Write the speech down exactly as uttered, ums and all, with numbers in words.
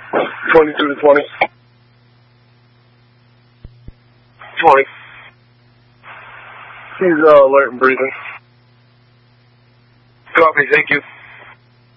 twenty-two to twenty. twenty. He's uh, alert and breathing. Copy, thank you.